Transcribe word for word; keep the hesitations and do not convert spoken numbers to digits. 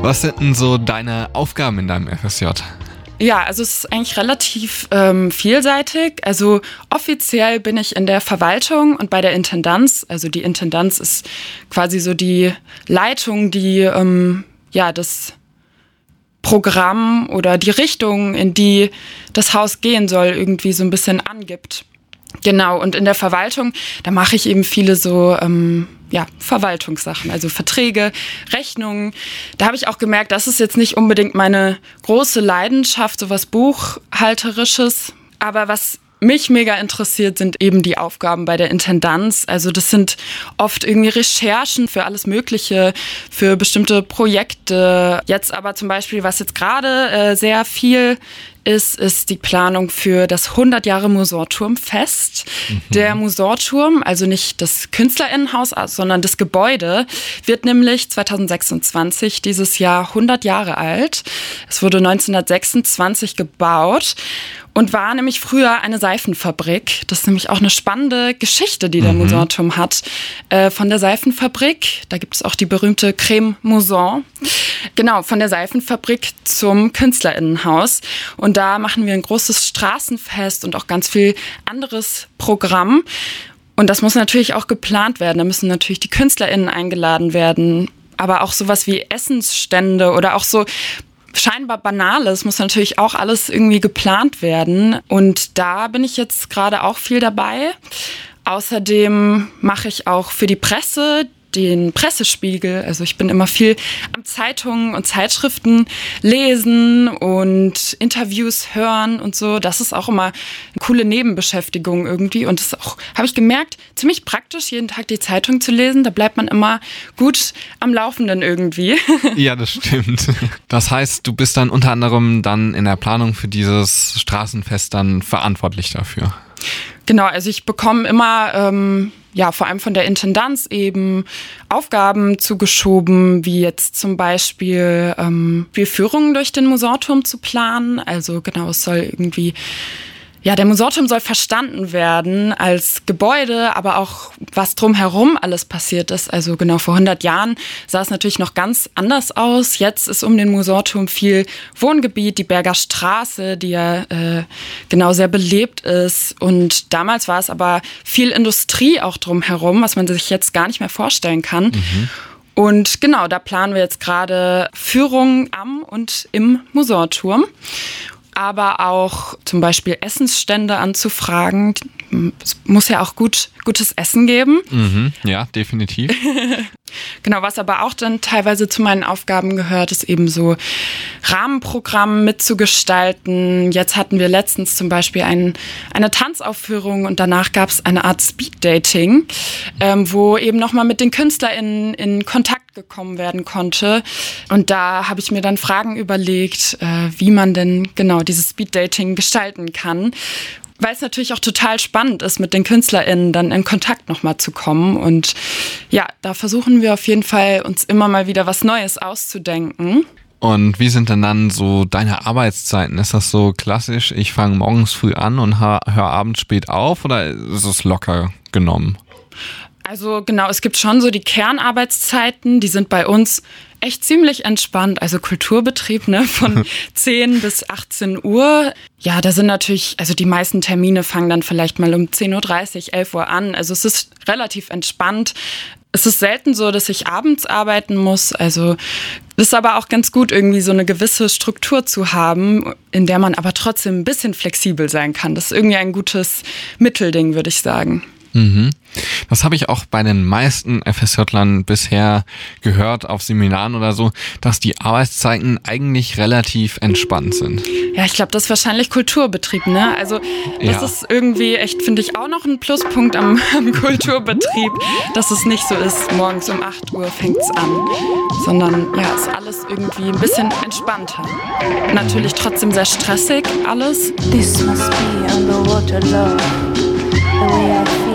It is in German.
Was sind denn so deine Aufgaben in deinem F S J? Ja, also es ist eigentlich relativ ähm, vielseitig. Also offiziell bin ich in der Verwaltung und bei der Intendanz. Also die Intendanz ist quasi so die Leitung, die ähm, ja das Programm oder die Richtung, in die das Haus gehen soll, irgendwie so ein bisschen angibt. Genau, und in der Verwaltung, da mache ich eben viele so ähm, ja, Verwaltungssachen, also Verträge, Rechnungen. Da habe ich auch gemerkt, das ist jetzt nicht unbedingt meine große Leidenschaft, so was Buchhalterisches. Aber was mich mega interessiert, sind eben die Aufgaben bei der Intendanz. Also das sind oft irgendwie Recherchen für alles Mögliche, für bestimmte Projekte. Jetzt aber zum Beispiel, was jetzt gerade äh, sehr viel ist, ist die Planung für das hundert Jahre Mosorturmfest. Mhm. Der Mosorturm, also nicht das KünstlerInnenhaus, sondern das Gebäude, wird nämlich zweitausendsechsundzwanzig dieses Jahr hundert Jahre alt. Es wurde neunzehnhundertsechsundzwanzig gebaut und war nämlich früher eine Seifenfabrik. Das ist nämlich auch eine spannende Geschichte, die der mhm. Mosorturm hat. Äh, von der Seifenfabrik, da gibt es auch die berühmte Creme Moson. Genau, von der Seifenfabrik zum KünstlerInnenhaus. Und da machen wir ein großes Straßenfest und auch ganz viel anderes Programm. Und das muss natürlich auch geplant werden. Da müssen natürlich die KünstlerInnen eingeladen werden. Aber auch sowas wie Essensstände oder auch so scheinbar Banales muss natürlich auch alles irgendwie geplant werden. Und da bin ich jetzt gerade auch viel dabei. Außerdem mache ich auch für die Presse den Pressespiegel. Also ich bin immer viel am Zeitungen und Zeitschriften lesen und Interviews hören und so. Das ist auch immer eine coole Nebenbeschäftigung irgendwie. Und das ist auch, habe ich gemerkt, ziemlich praktisch, jeden Tag die Zeitung zu lesen. Da bleibt man immer gut am Laufenden irgendwie. Ja, das stimmt. Das heißt, du bist dann unter anderem dann in der Planung für dieses Straßenfest dann verantwortlich dafür. Genau, also ich bekomme immer, ähm, ja, vor allem von der Intendanz eben Aufgaben zugeschoben, wie jetzt zum Beispiel ähm, Führungen durch den Mosorturm zu planen. Also genau, es soll irgendwie, ja, der Mosorturm soll verstanden werden als Gebäude, aber auch was drumherum alles passiert ist. Also genau, vor hundert Jahren sah es natürlich noch ganz anders aus. Jetzt ist um den Mosorturm viel Wohngebiet, die Berger Straße, die ja äh, genau sehr belebt ist. Und damals war es aber viel Industrie auch drumherum, was man sich jetzt gar nicht mehr vorstellen kann. Mhm. Und genau, da planen wir jetzt gerade Führungen am und im Mosorturm. Aber auch zum Beispiel Essensstände anzufragen. Es muss ja auch gut, gutes Essen geben. Mhm, ja, definitiv. Genau, was aber auch dann teilweise zu meinen Aufgaben gehört, ist eben so Rahmenprogramm mitzugestalten. Jetzt hatten wir letztens zum Beispiel ein, eine Tanzaufführung und danach gab es eine Art Speeddating, ähm, wo eben nochmal mit den KünstlerInnen in Kontakt gekommen werden konnte. Und da habe ich mir dann Fragen überlegt, äh, wie man denn genau dieses Speeddating gestalten kann. Weil es natürlich auch total spannend ist, mit den KünstlerInnen dann in Kontakt nochmal zu kommen. Und ja, da versuchen wir auf jeden Fall, uns immer mal wieder was Neues auszudenken. Und wie sind denn dann so deine Arbeitszeiten? Ist das so klassisch, ich fange morgens früh an und höre abends spät auf, oder ist es locker genommen? Also genau, es gibt schon so die Kernarbeitszeiten, die sind bei uns echt ziemlich entspannt. Also Kulturbetrieb, ne, von zehn bis achtzehn Uhr. Ja, da sind natürlich, also die meisten Termine fangen dann vielleicht mal um zehn Uhr dreißig, elf Uhr an. Also es ist relativ entspannt. Es ist selten so, dass ich abends arbeiten muss. Also es ist aber auch ganz gut, irgendwie so eine gewisse Struktur zu haben, in der man aber trotzdem ein bisschen flexibel sein kann. Das ist irgendwie ein gutes Mittelding, würde ich sagen. Mhm. Das habe ich auch bei den meisten F S J-Lern bisher gehört, auf Seminaren oder so, dass die Arbeitszeiten eigentlich relativ entspannt sind. Ja, ich glaube, das ist wahrscheinlich Kulturbetrieb, ne? Also das ja. ist irgendwie echt, finde ich, auch noch ein Pluspunkt am, am Kulturbetrieb, dass es nicht so ist, morgens um acht Uhr fängt's an, sondern ja, ist alles irgendwie ein bisschen entspannter. Natürlich trotzdem sehr stressig alles. This must be underwater love, the way I feel.